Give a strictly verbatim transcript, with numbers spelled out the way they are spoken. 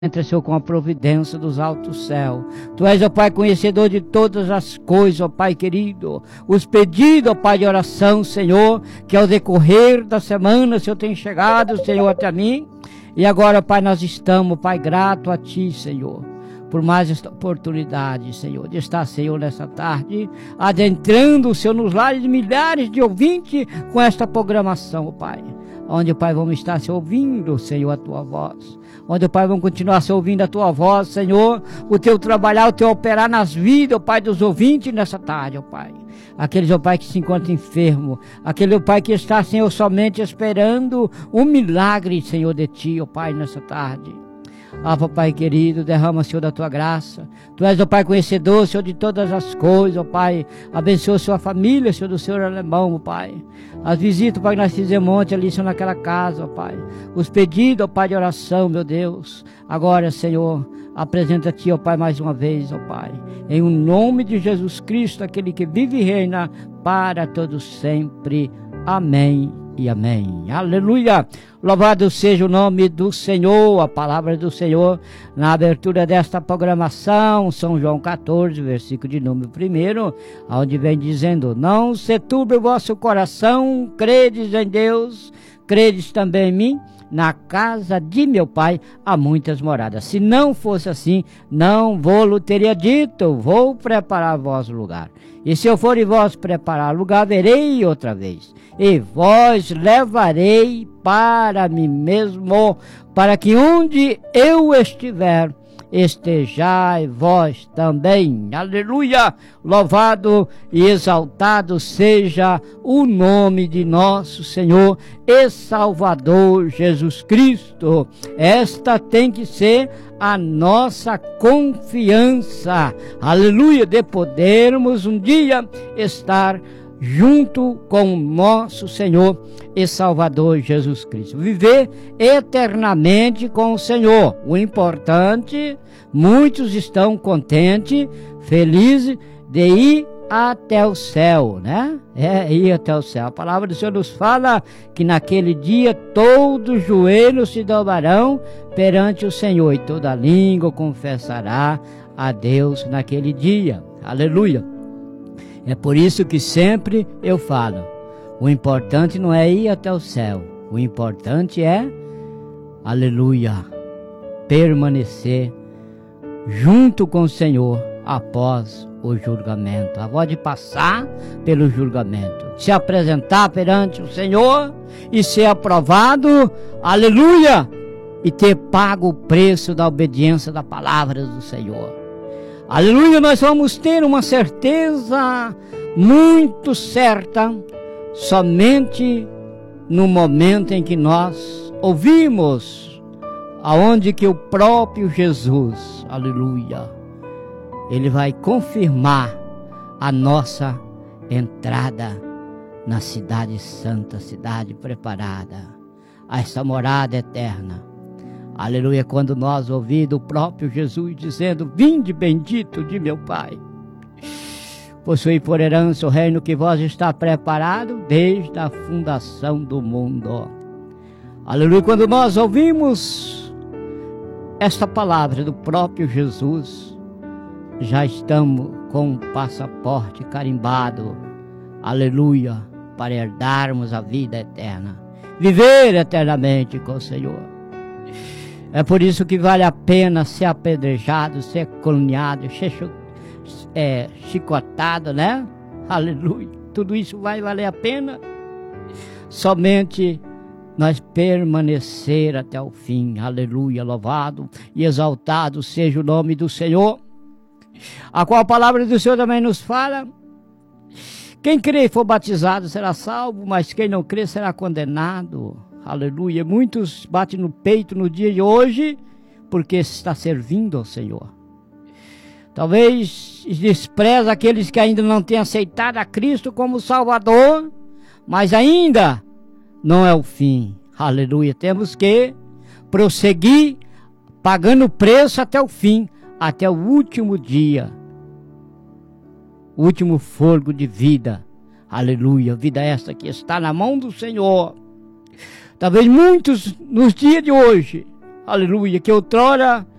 Entra, Senhor, com a providência dos altos céus. Tu és, ó Pai, conhecedor de todas as coisas, ó Pai querido. Os pedidos, ó Pai, de oração, Senhor, que ao decorrer da semana, Senhor, tem chegado, Senhor, até mim. E agora, Pai, nós estamos, Pai, grato a Ti, Senhor, por mais esta oportunidade, Senhor, de estar, Senhor, nessa tarde, adentrando, Senhor, nos lares de milhares de ouvintes com esta programação, ó Pai. Onde, Pai, vamos estar, Senhor, ouvindo, Senhor, a Tua voz. Onde, Pai, vamos continuar se ouvindo a Tua voz, Senhor, o Teu trabalhar, o Teu operar nas vidas, ó Pai, dos ouvintes nessa tarde, ó Pai. Aqueles, ó Pai, que se encontram enfermos, aquele, ó Pai, que está, Senhor, somente esperando um milagre, Senhor, de Ti, ó Pai, nessa tarde. Ah, Pai querido, derrama, Senhor, da Tua graça. Tu és, ó Pai, conhecedor, Senhor, de todas as coisas, ó Pai. Abençoa a sua família, Senhor, do Senhor alemão, ó Pai. As visitas, Pai, que nós fizemos ontem ali, Senhor, naquela casa, ó Pai. Os pedidos, ó Pai, de oração, meu Deus. Agora, Senhor, apresenta-te, ó Pai, mais uma vez, ó Pai. Em o nome de Jesus Cristo, aquele que vive e reina para todos sempre. Amém e amém. Aleluia. Louvado seja o nome do Senhor, a palavra do Senhor, na abertura desta programação, São João quatorze, versículo de número primeiro, onde vem dizendo: não se turbe o vosso coração, credes em Deus, credes também em mim. Na casa de meu Pai há muitas moradas. Se não fosse assim, não vou-lo teria dito, vou preparar vós lugar. E se eu for e vós preparar lugar, verei outra vez. E vós levarei para mim mesmo, para que onde eu estiver, estejai vós também. Aleluia! Louvado e exaltado seja o nome de nosso Senhor e Salvador Jesus Cristo. Esta tem que ser a nossa confiança, aleluia, de podermos um dia estar junto com o nosso Senhor e Salvador Jesus Cristo. Viver eternamente com o Senhor. O importante, muitos estão contentes, felizes de ir até o céu, né? É, ir até o céu. A palavra do Senhor nos fala que naquele dia todos os joelhos se dobrarão perante o Senhor e toda língua confessará a Deus naquele dia. Aleluia. É por isso que sempre eu falo, o importante não é ir até o céu, o importante é, aleluia, permanecer junto com o Senhor após o julgamento. A voz de passar pelo julgamento, se apresentar perante o Senhor e ser aprovado, aleluia, e ter pago o preço da obediência da palavra do Senhor. Aleluia, nós vamos ter uma certeza muito certa somente no momento em que nós ouvimos aonde que o próprio Jesus, aleluia, ele vai confirmar a nossa entrada na cidade santa, cidade preparada, a esta morada eterna. Aleluia, quando nós ouvimos o próprio Jesus dizendo: vinde bendito de meu Pai, possui por herança o reino que vós está preparado desde a fundação do mundo. Aleluia, quando nós ouvimos esta palavra do próprio Jesus, já estamos com o passaporte carimbado, aleluia, para herdarmos a vida eterna, viver eternamente com o Senhor. É por isso que vale a pena ser apedrejado, ser caluniado, ser é, chicotado, né? Aleluia. Tudo isso vai valer a pena somente nós permanecer até o fim. Aleluia. Louvado e exaltado seja o nome do Senhor, a qual a palavra do Senhor também nos fala: quem crê e for batizado será salvo, mas quem não crê será condenado. Aleluia. Muitos batem no peito no dia de hoje porque está servindo ao Senhor. Talvez despreza aqueles que ainda não têm aceitado a Cristo como Salvador, mas ainda não é o fim. Aleluia. Temos que prosseguir pagando o preço até o fim, até o último dia, o último fôlego de vida. Aleluia. Vida esta que está na mão do Senhor. Talvez muitos nos dias de hoje aleluia, que outrora